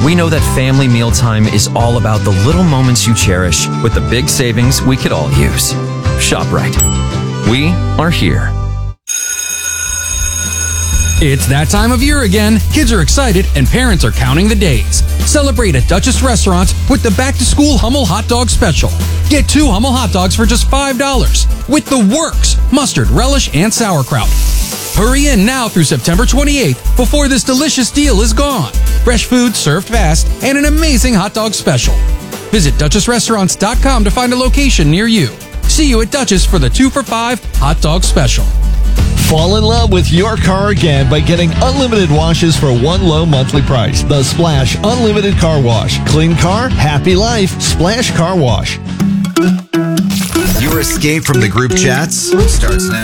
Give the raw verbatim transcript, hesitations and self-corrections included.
We know that family mealtime is all about the little moments you cherish with the big savings we could all use. ShopRite. We are here. It's that time of year again. Kids are excited and parents are counting the days. Celebrate at Duchess Restaurants with the back-to-school Hummel Hot Dog Special. Get two Hummel hot dogs for just five dollars with the works, mustard, relish, and sauerkraut. Hurry in now through September twenty-eighth before this delicious deal is gone. Fresh food served fast and an amazing hot dog special. Visit Duchess Restaurants dot com to find a location near you. See you at Duchess for the two for five hot dog special. Fall in love with your car again by getting unlimited washes for one low monthly price. The Splash Unlimited Car Wash. Clean car, happy life. Splash Car Wash. Your escape from the group chats starts now.